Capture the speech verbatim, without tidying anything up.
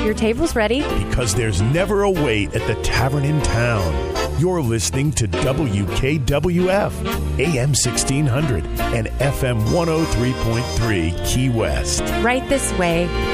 Your table's ready. Because there's never a wait at the tavern in town. You're listening to W K W F, A M sixteen hundred and F M one oh three point three Key West. Right this way.